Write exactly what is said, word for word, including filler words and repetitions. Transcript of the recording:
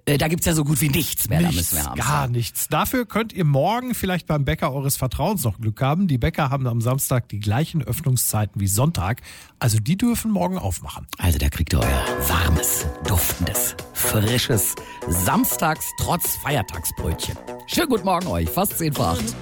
Äh, da gibt's ja so gut wie nichts mehr. Nichts, da müssen wir haben. gar nichts. Dafür könnt ihr morgen vielleicht beim Bäcker eures Vertrauens noch Glück haben. Die Bäcker haben am Samstag die gleichen Öffnungszeiten wie Sonntag. Also die dürfen morgen aufmachen. Also da kriegt ihr euer warmes, duftendes, frisches, samstags trotz Feiertagsbrötchen. Schönen guten Morgen euch, fast zehn vor acht.